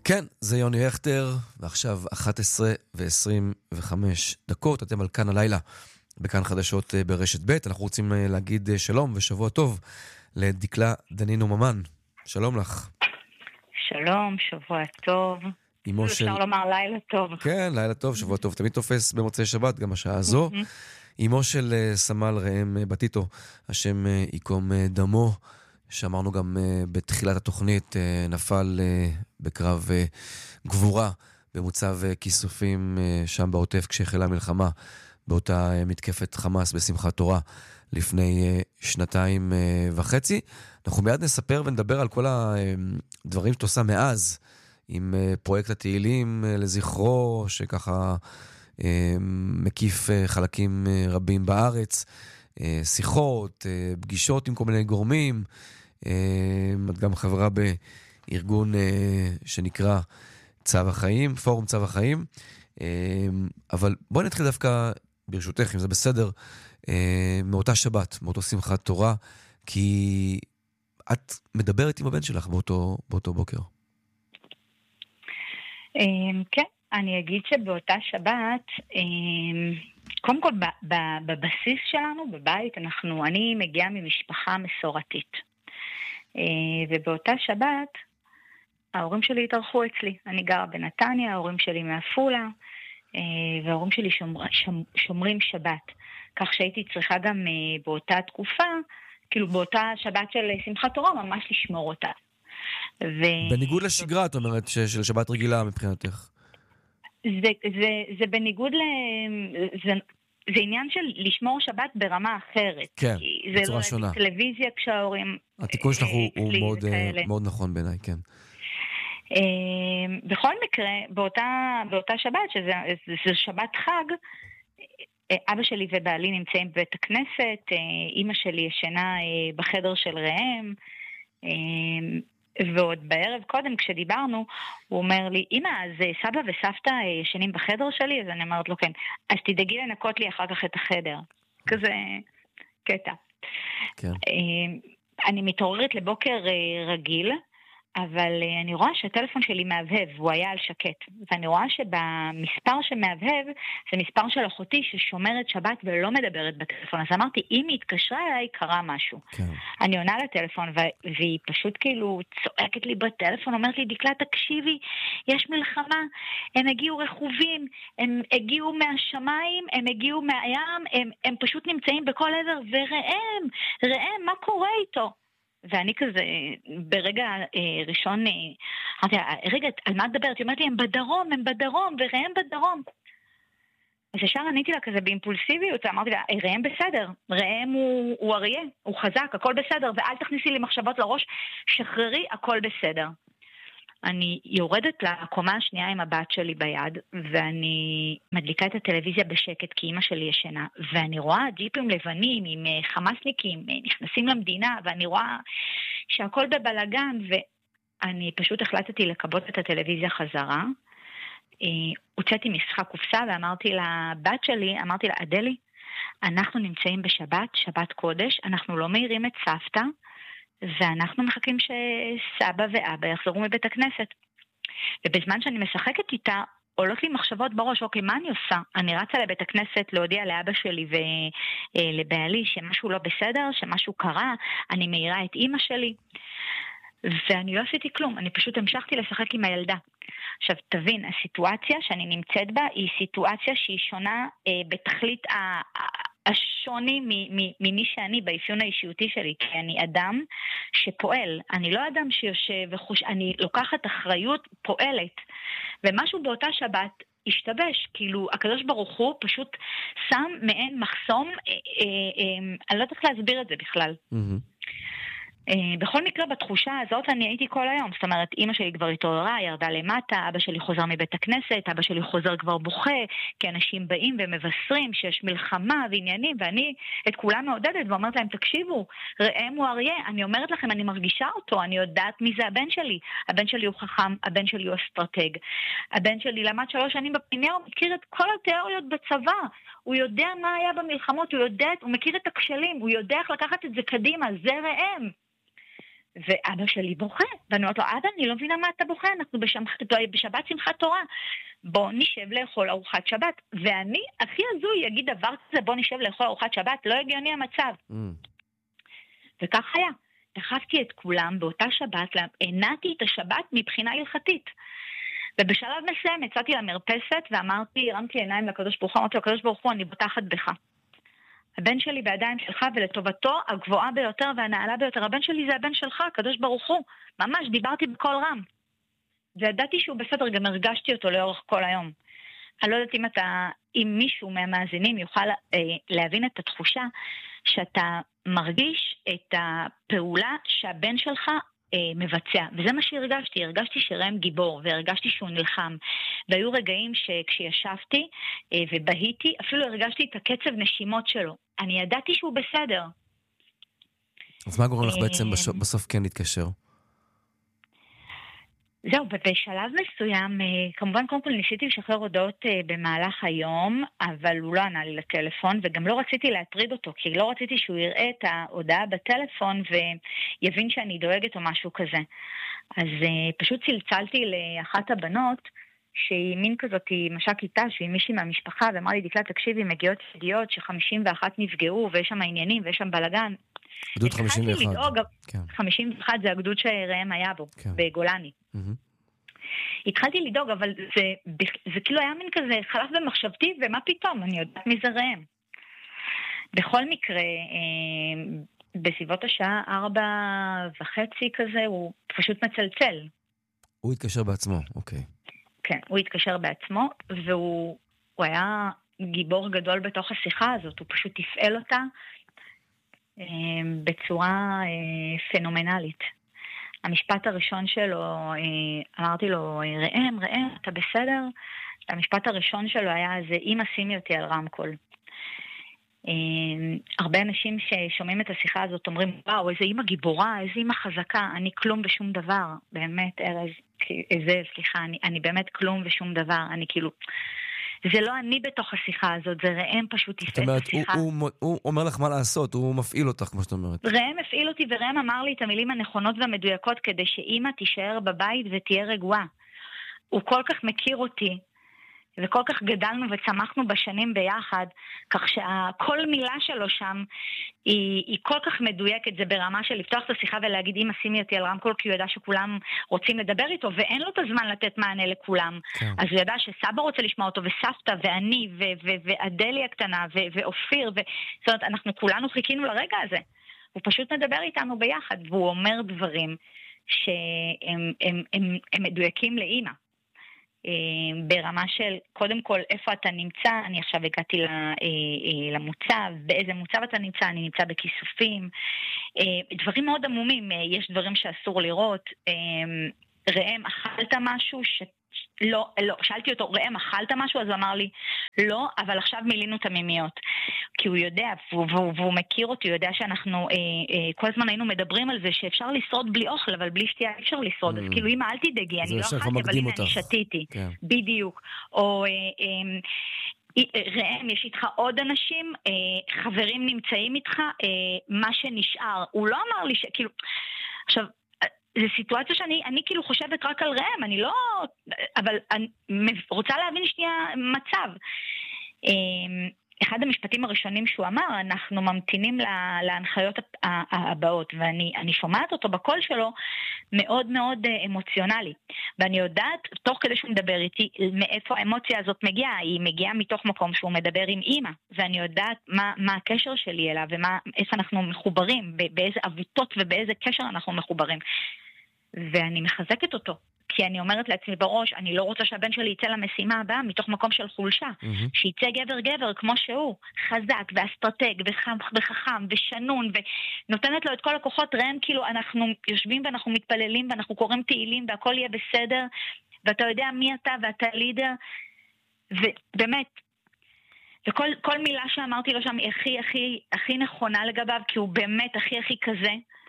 כן, זה יוני הכטר, ועכשיו 11:25 דקות, אתם על כאן הלילה, בכאן חדשות ברשת ב'. אנחנו רוצים להגיד שלום ושבוע טוב לדקלה דנינו ממן. שלום לך. שלום, שבוע טוב. אפשר לומר לילה טוב. כן, לילה טוב, שבוע טוב. תמיד תופס במוצאי שבת, גם השעה הזו. אמו של סמל ראם בטיטו, השם ייקום דמו, שאמרנו גם בתחילת התוכנית, נפל בקרב גבורה במוצב כיסופים שם בעוטף כשהחלה המלחמה באותה מתקפת חמאס בשמחת תורה לפני 2.5. אנחנו מיד נספר ונדבר על כל הדברים שאת עושה מאז, עם פרויקט התהילים לזכרו שככה מקיף חלקים רבים בארץ, שיחות, פגישות עם כל מיני גורמים. את גם חברה בארגון שנקרא צו החיים, פורום צו החיים. אבל בואי נתחיל דווקא, ברשותך, אם זה בסדר, מאותה שבת, מאותו שמחת תורה, כי את מדברת עם הבן שלך באותו בוקר. כן, אני אגיד שבאותה שבת, קודם כל בבסיס שלנו, בבית, אני מגיעה ממשפחה מסורתית. ובאותה שבת, ההורים שלי התארחו אצלי. אני גרה בנתניה, ההורים שלי מעפולה, וההורים שלי שומרים שבת. כך שהייתי צריכה גם באותה תקופה, כאילו באותה שבת של שמחת תורה, ממש לשמור אותה. בניגוד לשגרה, את אומרת, של שבת רגילה מבחינתך. זה בניגוד זה עניין של לשמור שבת ברמה אחרת. כן, בצורה שונה. זה לא טלוויזיה כשההורים... התיקון שלך הוא מאוד נכון בעיניי, כן. בכל מקרה, באותה שבת, שזה שבת חג, אבא שלי ובעלי נמצאים בבית הכנסת, אמא שלי ישנה בחדר של ראם, ועוד בערב קודם כשדיברנו, הוא אומר לי, אמא, אז סבא וסבתא ישנים בחדר שלי? אז אני אומרת לו, כן. אז תדאגי לנקות לי אחר כך את החדר. כזה קטע. כן. אני מתעוררת לבוקר רגיל, אבל אני רואה שהטלפון שלי מהבהב, הוא היה על שקט. ואני רואה שבמספר שמהבהב, זה מספר של אחותי ששומרת שבת ולא מדברת בטלפון. אז אמרתי, אם היא התקשרה אליי, קרה משהו. כן. אני עונה לטלפון, והיא פשוט כאילו צועקת לי בטלפון, אומרת לי, דקלה, תקשיבי, יש מלחמה, הם הגיעו רכובים, הם הגיעו מהשמיים, הם הגיעו מהים, הם פשוט נמצאים בכל עבר, וראם, מה קורה איתו? ואני כזה, ברגע ראשון, אמרתי, רגע, על מה את מדברת? היא אומרת לי, הם בדרום, וראם בדרום. אז ישר עניתי לה כזה באימפולסיביות, אמרתי לה, ראם בסדר, ראם הוא אריה, הוא חזק, הכל בסדר, ואל תכניסי לי מחשבות לראש, שחררי, הכל בסדר. אני יורדת לקומה השנייה עם הבת שלי ביד, ואני מדליקה את הטלוויזיה בשקט, כי אמא שלי ישנה, ואני רואה ג'יפים לבנים עם חמאסניקים נכנסים למדינה, ואני רואה שהכל בבלגן, ואני פשוט החלטתי לקבות את הטלוויזיה חזרה, הוצאתי משחק קופסה, ואמרתי לבת שלי, אמרתי לה, אדלי, אנחנו נמצאים בשבת, שבת קודש, אנחנו לא מהירים את סבתא, ואנחנו מחכים שסבא ואבא יחזרו מבית הכנסת. ובזמן שאני משחקת איתה, עולות לי מחשבות בראש, אוקיי, מה אני עושה? אני רצה לבית הכנסת להודיע לאבא שלי ולבעלי שמשהו לא בסדר, שמשהו קרה, אני מהירה את אמא שלי, ואני לא עשיתי כלום, אני פשוט המשכתי לשחק עם הילדה. עכשיו, תבין, הסיטואציה שאני נמצאת בה היא סיטואציה שהיא שונה בתכלית השוני ממי שאני באפיון האישיותי שלי, כי אני אדם שפועל, אני לא אדם שיושב וחוש, אני לוקחת אחריות, פועלת, ומשהו באותה שבת השתבש, כאילו הקדוש ברוך הוא פשוט שם מעין מחסום, אני לא יודעת להסביר את זה בכלל. בכל מקרה, בתחושה הזאת אני הייתי כל היום. זאת אומרת, אמא שלי כבר התעוררה, ירדה למטה, אבא שלי חוזר מבית הכנסת, אבא שלי חוזר כבר בוכה, כי אנשים באים ומבשרים שיש מלחמה ועניינים, ואני את כולם מעודדת ואומרת להם, תקשיבו, ראם הוא אריה, אני אומרת לכם, אני מרגישה אותו, אני יודעת מי זה הבן שלי. הבן שלי הוא חכם, הבן שלי הוא אסטרטג. הבן שלי למד 3 שנים בפנימיה, הוא מכיר את כל התיאוריות בצבא. הוא יודע מה היה במלחמות, הוא מכיר את הכשלים, הוא יודע איך לקחת את זה קדימה, זה ראם. ואבא שלי בוכה, ואני אומרת לו, אבא, אני לא מבינה מה אתה בוכה, אנחנו בשבת שמחת תורה, בוא נשב לאכול ארוחת שבת, ואני, הכי הזוי, יגיד דבר כזה, בוא נשב לאכול ארוחת שבת, לא הגיוני המצב. וכך היה, דחפתי את כולם באותה שבת, הנעתי את השבת מבחינה הלכתית, ובשלב מסוים יצאתי למרפסת, ואמרתי, הרמתי עיניים לקדוש ברוך הוא, אמרתי לו, הקדוש ברוך הוא, אני בוטחת בך. הבן שלי בידיים שלך, ולטובתו הגבוהה ביותר והנעלה ביותר. הבן שלי זה הבן שלך, הקדוש ברוך הוא. ממש, דיברתי בקול רם. וידעתי שהוא בסדר, גם הרגשתי אותו לאורך כל היום. אני לא יודעת אם מישהו מהמאזינים יוכל להבין את התחושה, שאתה מרגיש את הפעולה שהבן שלך מבצע. וזה מה שהרגשתי. הרגשתי שראם גיבור, והרגשתי שהוא נלחם. והיו רגעים שכשישבתי ובהיתי, אפילו הרגשתי את הקצב נשימות שלו. אני ידעתי שהוא בסדר. אז מה גורם לך בעצם בסוף כן להתקשר? זהו, בשלב מסוים, כמובן קודם כל ניסיתי לשחרר הודעות במהלך היום, אבל הוא לא ענה לי לטלפון, וגם לא רציתי להטריד אותו, כי לא רציתי שהוא יראה את ההודעה בטלפון ויבין שאני דואגת או משהו כזה. אז פשוט צלצלתי לאחת הבנות, שהיא מין כזאת, היא משק איתה, שהיא מישהי מהמשפחה, ואמרה לי, דקלה, תקשיבי, מגיעות ידיעות ש51 נפגעו, ויש שם העניינים, ויש שם בלגן. גדוד 51. 51 זה הגדוד שראם היה בו, בגולני. התחלתי לדאוג, אבל זה כאילו היה מין כזה, חלף במחשבתי, ומה פתאום, אני יודעת מי זה ראם. בכל מקרה, בסביבות השעה 4:30 כזה, הוא פשוט מצלצל. הוא התקשר בעצמו, אוקיי. כן, הוא התקשר בעצמו, והוא היה גיבור גדול בתוך השיחה הזאת, הוא פשוט תפעל אותה בצורה פנומנלית. המשפט הראשון שלו, אמרתי לו, ראם, אתה בסדר? המשפט הראשון שלו היה, זה אמא שימי אותי על רמקול. הרבה אנשים ששומעים את השיחה הזאת אומרים, וואו, איזה אמא גיבורה, איזה אמא חזקה, אני כלום ושום דבר. באמת, ארז, סליחה, אני באמת כלום ושום דבר. אני כאילו, זה לא אני בתוך השיחה הזאת, זה ראם פשוט תפעל את השיחה. זאת אומרת, הוא אומר לך מה לעשות, הוא מפעיל אותך, כמו שאת אומרת. ראם הפעיל אותי, וראם אמר לי את המילים הנכונות והמדויקות, כדי שאמא תישאר בבית ותהיה רגועה. הוא כל כך מכיר אותי, וכל כך גדלנו וצמחנו בשנים ביחד, כך שכל מילה שלו שם היא כל כך מדויקת, זה ברמה של לפתוח את השיחה ולהגיד, אמא שימי אותי על רמקול, כי הוא ידע שכולם רוצים לדבר איתו, ואין לו את הזמן לתת מענה לכולם. כן. אז הוא ידע שסבא רוצה לשמוע אותו, וסבתא, ואני, ואדלי הקטנה, ואופיר, זאת אומרת, אנחנו כולנו חיכינו לרגע הזה. הוא פשוט מדבר איתנו ביחד, והוא אומר דברים שהם מדויקים לאמא. ברמה של, קודם כל, איפה אתה נמצא, אני עכשיו הגעתי למוצב, באיזה מוצב אתה נמצא, אני נמצא בכיסופים, דברים מאוד עמומים, יש דברים שאסור לראות, ראם, אכלת משהו לא, שאלתי אותו, ראם, אכלת משהו? אז הוא אמר לי, לא, אבל עכשיו מילינו את המימיות. כי הוא יודע, והוא מכיר אותי, הוא יודע שאנחנו כל הזמן היינו מדברים על זה, שאפשר לשרוד בלי אוכל, אבל בלי שתייה אפשר לשרוד. אז כאילו, אמא, אל תדאגי, אני לא אכלתי, אבל הנה אני שתיתי. בדיוק. או ראם, יש איתך עוד אנשים, חברים נמצאים איתך, מה שנשאר. הוא לא אמר לי כאילו, עכשיו, זו סיטואציה שאני כאילו חושבת רק על ראם, אני לא, אבל אני רוצה להבין שנייה מצב. אחד המשפטים הראשונים שהוא אמר, אנחנו ממתינים להנחיות הבאות, ואני שומעת אותו בקול שלו מאוד מאוד אמוציונלי. ואני יודעת, תוך כדי שהוא מדבר איתי, מאיפה האמוציה הזאת מגיעה, היא מגיעה מתוך מקום שהוא מדבר עם אמא, ואני יודעת מה הקשר שלי אליו, ואיפה אנחנו מחוברים, באיזה אבותות ובאיזה קשר אנחנו מחוברים. ואני מחזקת אותו. כי אני אומרת לעצמי בראש, אני לא רוצה שהבן שלי יצא למשימה הבאה מתוך מקום של חולשה. שיצא גבר כמו שהוא, חזק ואסטרטג וחכם ושנון, ונותנת לו את כל הכוחות. ראם, כאילו אנחנו יושבים ואנחנו מתפללים ואנחנו קוראים תהילים והכל יהיה בסדר, ואתה יודע מי אתה ואתה לידר, ובאמת, וכל מילה שאמרתי לו שם היא הכי נכונה לגביו, כי הוא באמת הכי כזה.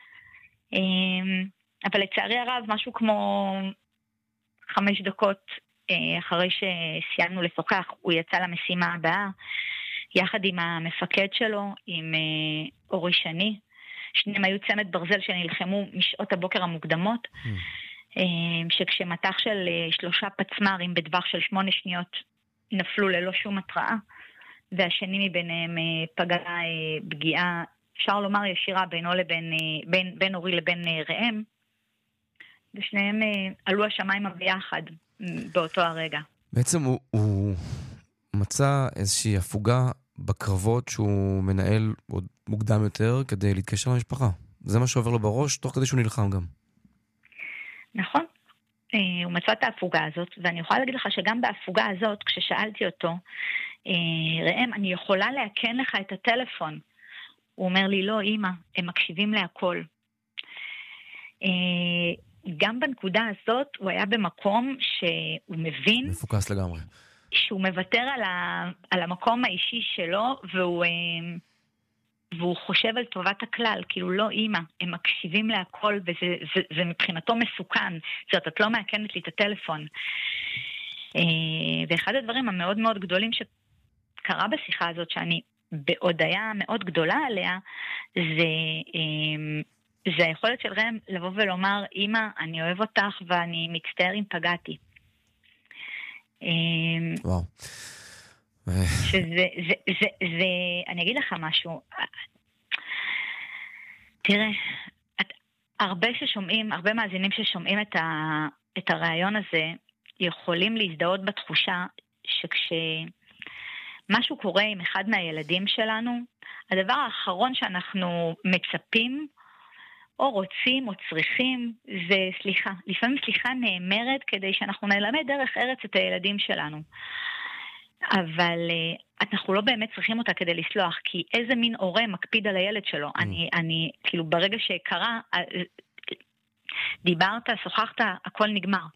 אבל לצערי הרב, משהו כמו 5 דקות אחרי שסיימנו לשוחח, הוא יצא למשימה הבאה, יחד עם המפקד שלו, עם אורי שני, שניהם היו צמד ברזל שנלחמו משעות הבוקר המוקדמות, שכשמתח של 3 פצמ"רים בטווח של 8 שניות נפלו ללא שום התראה, והשני מביניהם פגע פגיעה, אפשר לומר ישירה בין אורי לבין ראם, ושניהם עלו השמיימה ביחד באותו הרגע. בעצם הוא מצא איזושהי הפוגה בקרבות שהוא מנהל עוד מוקדם יותר כדי להתקשר למשפחה. זה מה שעובר לו בראש, תוך כדי שהוא נלחם גם. נכון. הוא מצא את ההפוגה הזאת, ואני יכולה להגיד לך שגם בהפוגה הזאת, כששאלתי אותו, ראם, אני יכולה להקן לך את הטלפון. הוא אומר לי, לא, אמא, הם מקשיבים להכל. גם בנקודה הזאת הוא היה במקום שהוא מבין... מפוקס לגמרי. שהוא מוותר על המקום האישי שלו, והוא חושב על טובת הכלל, כאילו לא אמא, הם מקשיבים להכל, וזה מבחינתו מסוכן, זאת אומרת, את לא מעקנת לי את הטלפון. ואחד הדברים המאוד מאוד גדולים שקרה בשיחה הזאת, שאני בהודעה מאוד גדולה עליה, זה היכולת של ראם לבוא ולומר, אמא, אני אוהב אותך ואני מצטער אם פגעתי. וואו. אני אגיד לך משהו. תראה, הרבה מאזינים ששומעים את הרעיון הזה, יכולים להזדהות בתחושה שכשמשהו קורה עם אחד מהילדים שלנו, הדבר האחרון שאנחנו מצפים, או רוצים, או צריכים, זה סליחה. לפעמים סליחה נאמרת כדי שאנחנו נלמד דרך ארץ את הילדים שלנו. אבל אנחנו לא באמת צריכים אותה כדי לסלוח, כי איזה מין הורה מקפיד על הילד שלו. אני, כאילו, ברגע שקרה, דיברת, שוחחת, הכל נגמר.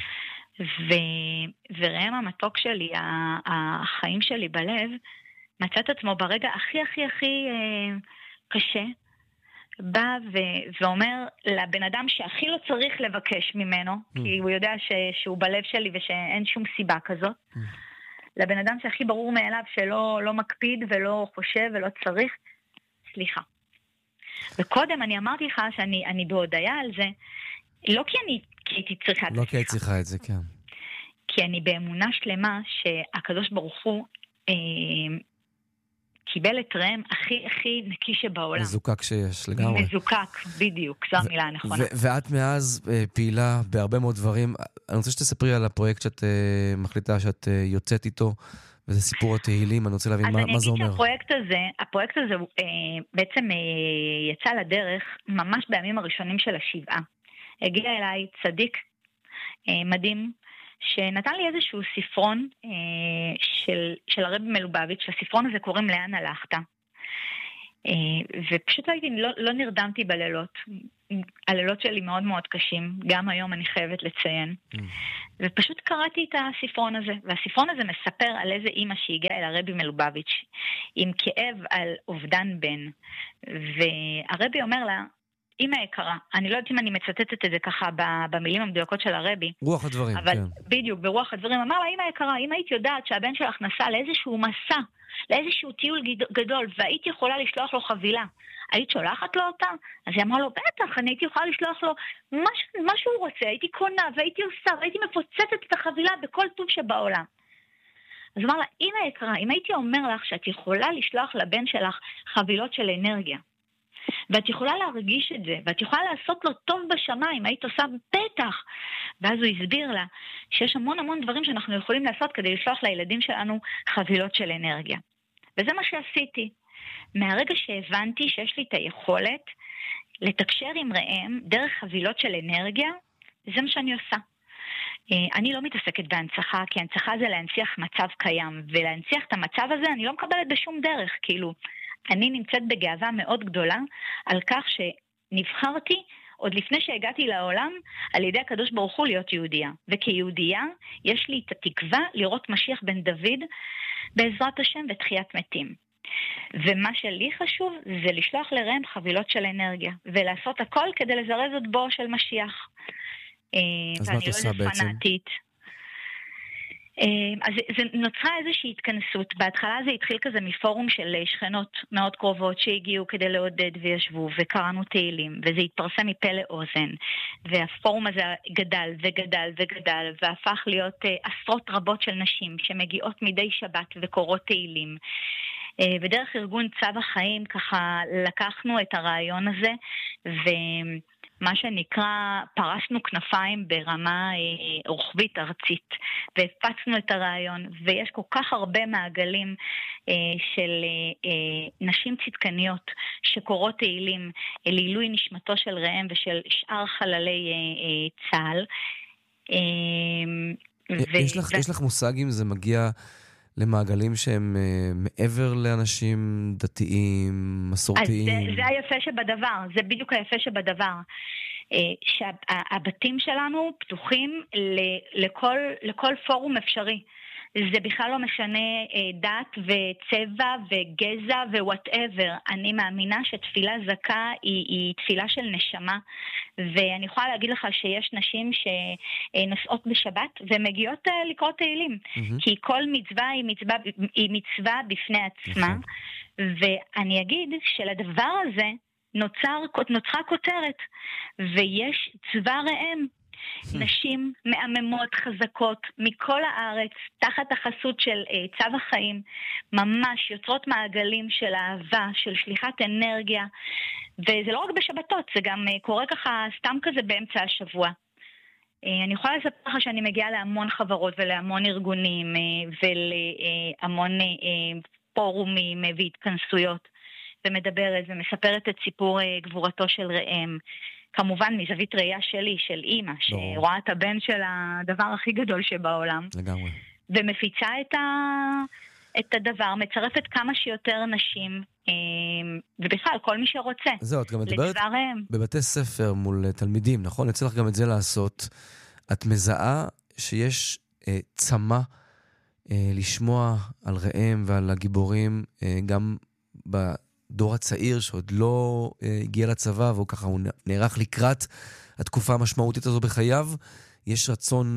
וראם המתוק שלי, החיים שלי בלב, מצא את עצמו ברגע הכי הכי הכי קשה, בא ואומר לבן אדם שהכי לא צריך לבקש ממנו, כי הוא יודע שהוא בלב שלי ושאין שום סיבה כזאת, לבן אדם שהכי ברור מאליו שלא לא מקפיד ולא חושב ולא צריך, סליחה. וקודם אני אמרתי לך שאני בהודעה על זה, לא כי הייתי צריכה את זה. לא כי הייתי צריכה את זה, כן. כי אני באמונה שלמה שהקדוש ברוך הוא קיבל את ראם הכי הכי נקי שבעולם. מזוקק שיש, לגמרי. מזוקק, בדיוק, זו המילה הנכונה. ואת מאז פעילה בהרבה מאוד דברים. אני רוצה שתספרי על הפרויקט שאת מחליטה שאת יוצאת איתו, וזה סיפור התהילים, אני רוצה להבין מה זה אומר. אז אני אגיד שהפרויקט הזה בעצם יצא לדרך ממש בימים הראשונים של השבעה. הגיע אליי צדיק מדהים, שנתן לי איזשהו ספרון של הרב מלובביץ', לספרון הזה קוראים לאן הלכת. ופשוט לא נרדמתי בלילות. הלילות שלי מאוד מאוד קשים, גם היום אני חייבת לציין. ופשוט קראתי את הספרון הזה, והספרון הזה מספר על איזה אמא שהגיעה אל הרבי מלובביץ' עם כאב על אובדן בן. והרבי אומר לה, אמא יקרה, אני לא יודעת אם אני מצטטת את זה ככה במילים המדויקות של הרבי. רוח הדברים, אבל כן. בדיוק, ברוח הדברים. אמר לה, אמא יקרה, אם היית יודעת שהבן שלך נסע לאיזשהו מסע, לאיזשהו טיול גדול, והיית יכולה לשלוח לו חבילה, היית שולחת לו אותה? אז היא אמרה לו, בטח, אני הייתי יכולה לשלוח לו מה שהוא רוצה, הייתי קונה והייתי עושה, והייתי מפוצצת את החבילה בכל טוב שבעולם. אז אמר לה, אמא יקרה, אם הייתי אומר לך שאת יכולה לשלוח לבן שלך חבילות של אנרגיה, ואת יכולה להרגיש את זה, ואת יכולה לעשות לו טוב בשמיים, היית עושה בטח. ואז הוא הסביר לה שיש המון המון דברים שאנחנו יכולים לעשות כדי לשלוח לילדים שלנו חבילות של אנרגיה. וזה מה שעשיתי. מהרגע שהבנתי שיש לי את היכולת לתקשר עם ראם דרך חבילות של אנרגיה, זה מה שאני עושה. אני לא מתעסקת בהנצחה, כי הנצחה זה להנציח מצב קיים, ולהנציח את המצב הזה אני לא מקבלת בשום דרך, כאילו, אני נמצאת בגאווה מאוד גדולה על כך שנבחרתי עוד לפני שהגעתי לעולם על ידי הקדוש ברוך הוא להיות יהודייה. וכיהודייה יש לי את התקווה לראות משיח בן דוד בעזרת השם ותחיית מתים. ומה שלי חשוב זה לשלוח לראם חבילות של אנרגיה, ולעשות הכל כדי לזרז את בואו של משיח. אז מה את עושה בעצם? פנאטית. אז נוצרה איזושהי התכנסות. בהתחלה זה התחיל כזה מפורום של שכנות מאוד קרובות שהגיעו כדי לעודד וישבו וקראנו תהילים, וזה התפרסם מפה לאוזן, והפורום הזה גדל וגדל וגדל והפך להיות עשרות רבות של נשים שמגיעות מדי שבת וקורות תהילים. ודרך ארגון צו החיים ככה לקחנו את הרעיון הזה מה שנקרא, פרסנו כנפיים ברמה רוחבית ארצית, והפצנו את הרעיון, ויש כל כך הרבה מעגלים של נשים צדקניות שקורות תהילים לעילוי נשמתו של ראם ושל שאר חללי צה"ל. יש לך מושג אם זה מגיע למעגלים שהם מעבר לאנשים דתיים, מסורתיים? אז זה היפה שבדבר, זה בדיוק היפה שבדבר. שהבתים שלנו פתוחים לכל פורום אפשרי. זה בכלל לא משנה דת וצבע וגזע ווואטאבר. אני מאמינה שתפילה זכה היא תפילה של נשמה, ואני יכולה להגיד לך שיש נשים שנוסעות בשבת ומגיעות לקרוא תהילים, כי כל מצווה היא מצווה בפני עצמה, ואני אגיד שלדבר הזה נוצרה כותרת, ויש צבא ראם. נשים מהממות חזקות מכל הארץ תחת החסות של צו החיים ממש יוצרות מעגלים של אהבה, של שליחת אנרגיה, וזה לא רק בשבתות, זה גם קורה ככה סתם כזה באמצע השבוע. אני יכולה לספר לך שאני מגיעה להמון חברות ולהמון ארגונים ולהמון פורומים והתכנסויות ומדברת ומספרת את סיפור גבורתו של ראם, כמובן מזווית ראייה שלי, של אימא, שרואה את הבן של הדבר הכי גדול שבעולם. לגמרי. ומפיצה את הדבר, מצרפת כמה שיותר נשים, ובכלל, כל מי שרוצה. זהו, את גם מדברת בבתי ספר מול תלמידים, נכון? יוצא לך גם את זה לעשות. את מזהה שיש צמא לשמוע על ראם ועל הגיבורים, גם דור הצעיר שעוד לא הגיע לצבא, והוא ככה, הוא נערך לקראת התקופה המשמעותית הזו בחייו. יש רצון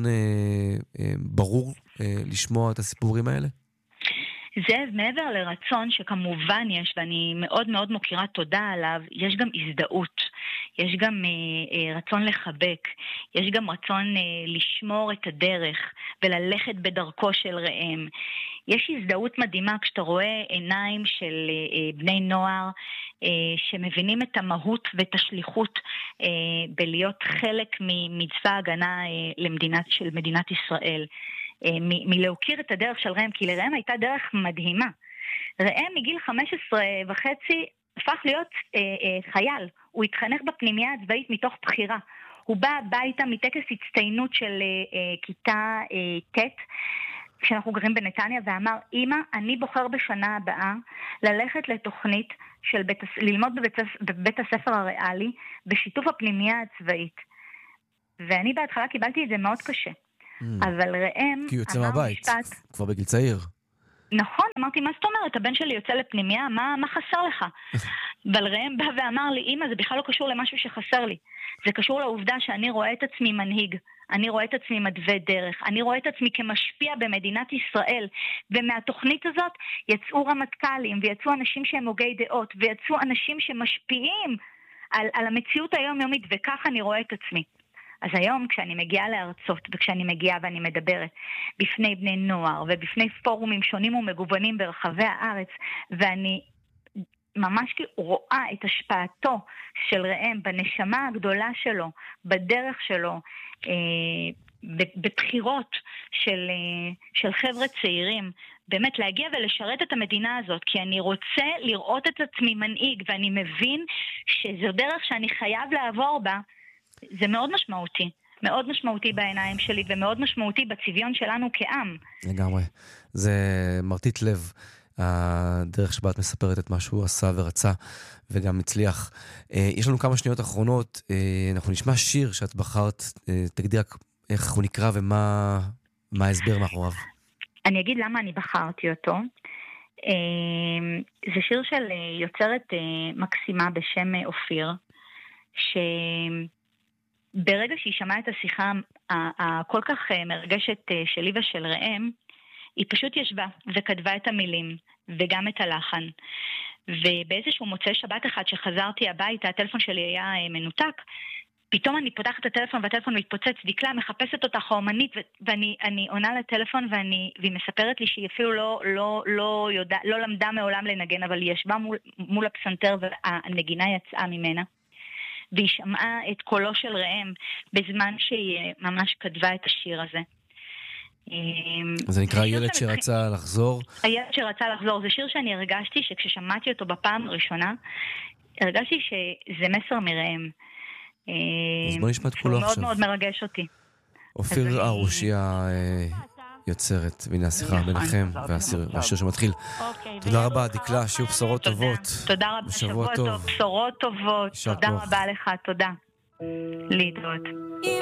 ברור לשמוע את הסיפורים האלה? זה מעבר לרצון שכמובן יש, ואני מאוד מאוד מוכירה תודה עליו, יש גם הזדהות, יש גם רצון לחבק, יש גם רצון לשמור את הדרך וללכת בדרכו של ראם. יש הזדהות מדהימה כשאתה רואה עיניים של בני נוער שמבינים את המהות ואת השליחות בלהיות חלק ממצווה ההגנה של מדינת ישראל. מלהוקיר את הדרך של ראם, כי לראם הייתה דרך מדהימה. ראם מגיל 15 וחצי הפך להיות חייל. הוא התחנך בפנימייה הצבאית מתוך בחירה. הוא בא הביתה מטקס הצטיינות של כיתה ט' כשאנחנו גרים בנתניה, ואמר, אמא, אני בוחר בשנה הבאה ללכת לתוכנית של ללמוד בבית הספר הריאלי בשיתוף הפנימייה הצבאית. ואני בהתחלה קיבלתי את זה מאוד קשה. אבל ראם כי הוא יוצא מהבית, כבר בגיל צעיר. נכון, אמרתי, מה זאת אומרת? הבן שלי יוצא לפנימיה, מה חסר לך? אבל ראם בא ואמר לי, אמא, זה בכלל לא קשור למשהו שחסר לי. זה קשור לעובדה שאני רואה את עצמי מנהיג, אני רואה את עצמי מדווה דרך, אני רואה את עצמי כמשפיע במדינת ישראל, ומהתוכנית הזאת יצאו רמטכ"לים, ויצאו אנשים שהם הוגי דעות, ויצאו אנשים שמשפיעים על המציאות היומיומית, וכך אני רואה את עצמי. אז היום כשאני מגיעה לארצות, וכשאני מגיעה ואני מדברת בפני בני נוער, ובפני פורומים שונים ומגוונים ברחבי הארץ, ואני ממש רואה את השפעתו של ראם בנשמה הגדולה שלו, בדרך שלו, בבחירות של חבר'ה צעירים, באמת להגיע ולשרת את המדינה הזאת, כי אני רוצה לראות את עצמי מנהיג, ואני מבין שזו דרך שאני חייב לעבור בה. זה מאוד משמעותי, מאוד משמעותי בעיניים שלי, ומאוד משמעותי בצביון שלנו כעם. לגמרי. זה מרטיט לב, הדרך שבה את מספרת את מה שהוא עשה ורצה, וגם הצליח. יש לנו כמה שניות אחרונות, אנחנו נשמע שיר שאת בחרת, תגדיר איך הוא נקרא ומה ההסבר מאחוריו. אני אגיד למה אני בחרתי אותו. זה שיר של יוצרת מקסימה בשם אופיר, ברגע שהיא שמעה את השיחה הכל כך מרגשת שלי ושל ראם, היא פשוט ישבה וכתבה את המילים וגם את הלחן. ובאיזשהו מוצאי שבת אחד שחזרתי הביתה, הטלפון שלי היה מנותק, פתאום אני פותחת את הטלפון והטלפון מתפוצץ, דקלה מחפשת אותך האומנית, ואני עונה לטלפון והיא מספרת לי שהיא אפילו לא למדה מעולם לנגן, אבל היא ישבה מול הפסנתר והנגינה יצאה ממנה. והיא שמעה את קולו של ראם בזמן שהיא ממש כתבה את השיר הזה. זה נקרא ילד שרצה לחזור? הילד שרצה לחזור, זה שיר שאני הרגשתי שכששמעתי אותו בפעם הראשונה, הרגשתי שזה מסר מראם. אז בוא נשמע את כולו עכשיו. הוא מאוד מאוד מרגש אותי. אופיר ארוש יוצרת, והנה השיחה ביניכם והשיר שמתחיל. תודה רבה, דקלה, שיהיו בשורות טובות. תודה רבה, שבוע טוב, בשורות טובות. תודה רבה לך, תודה. להתראות.